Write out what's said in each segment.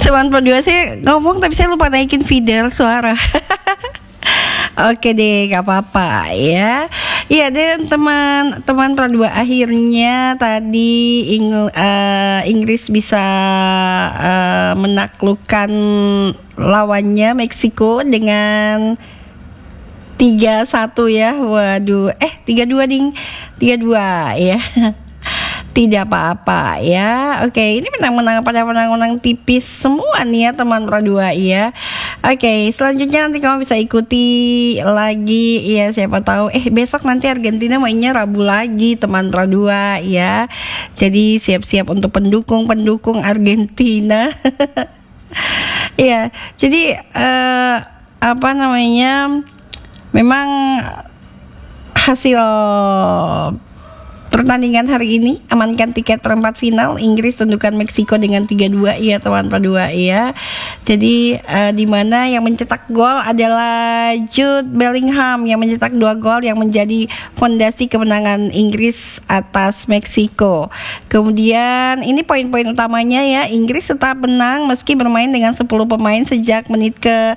Teman berdua sih ngomong tapi saya lupa naikin feeder suara. Oke deh, gak apa-apa ya. Iya, dan teman berdua akhirnya tadi Inggris bisa menaklukkan lawannya Meksiko dengan 3-1 ya. Waduh, 3-2 ding. 3-2 ya. Tidak apa-apa ya. Oke, ini menang tipis semua nih ya teman berdua ya. Oke, selanjutnya nanti kamu bisa ikuti lagi ya, siapa tahu besok nanti Argentina mainnya Rabu lagi teman berdua ya. Jadi siap-siap untuk pendukung Argentina. Ya, jadi memang hasil pertandingan hari ini amankan tiket perempat final. Inggris tundukkan Meksiko dengan 3-2 ya teman berdua ya. Jadi di mana yang mencetak gol adalah Jude Bellingham yang mencetak 2 gol yang menjadi fondasi kemenangan Inggris atas Meksiko. Kemudian ini poin-poin utamanya ya, Inggris tetap menang meski bermain dengan 10 pemain sejak menit ke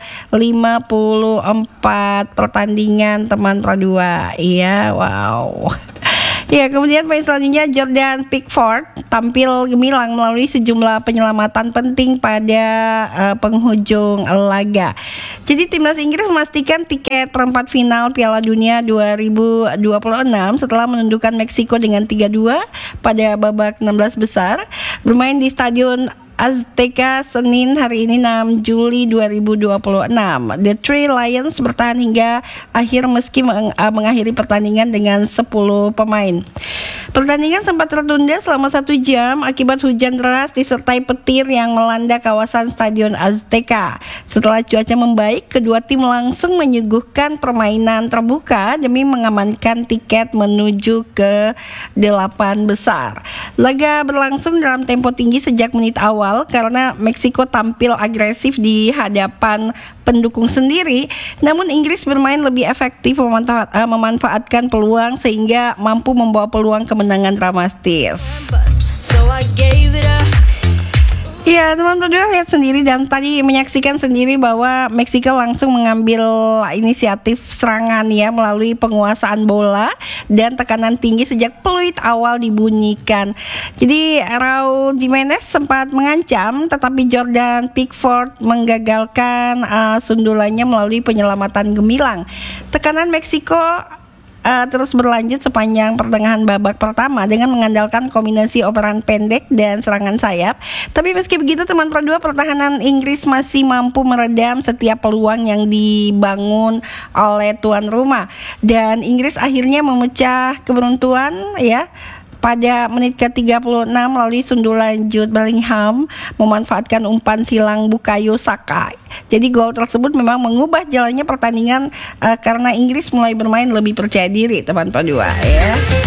54 pertandingan teman berdua ya. Wow. Ya, kemudian poin selanjutnya Jordan Pickford tampil gemilang melalui sejumlah penyelamatan penting pada penghujung laga. Jadi timnas Inggris memastikan tiket perempat final Piala Dunia 2026 setelah menundukkan Meksiko dengan 3-2 pada babak 16 besar, bermain di Stadion Azteca Senin hari ini 6 Juli 2026. The Three Lions bertahan hingga akhir meski mengakhiri pertandingan dengan 10 pemain. Pertandingan sempat tertunda selama 1 jam akibat hujan deras disertai petir yang melanda kawasan Stadion Azteca. Setelah cuaca membaik, kedua tim langsung menyuguhkan permainan terbuka demi mengamankan tiket menuju ke 8 besar. Laga berlangsung dalam tempo tinggi sejak menit awal karena Meksiko tampil agresif di hadapan pendukung sendiri, namun Inggris bermain lebih efektif memanfaatkan peluang sehingga mampu membawa peluang kemenangan dramatis. Ya, teman berdua lihat sendiri dan tadi menyaksikan sendiri bahwa Meksiko langsung mengambil inisiatif serangan ya melalui penguasaan bola dan tekanan tinggi sejak peluit awal dibunyikan. Jadi Raul Jimenez sempat mengancam tetapi Jordan Pickford menggagalkan sundulannya melalui penyelamatan gemilang. Tekanan Meksiko terus berlanjut sepanjang pertengahan babak pertama dengan mengandalkan kombinasi operan pendek dan serangan sayap. Tapi meski begitu teman berdua, pertahanan Inggris masih mampu meredam setiap peluang yang dibangun oleh tuan rumah dan Inggris akhirnya memecah keberuntuan ya pada menit ke-36 melalui sundulan Jude Bellingham memanfaatkan umpan silang Bukayo Saka. Jadi gol tersebut memang mengubah jalannya pertandingan karena Inggris mulai bermain lebih percaya diri teman berdua ya.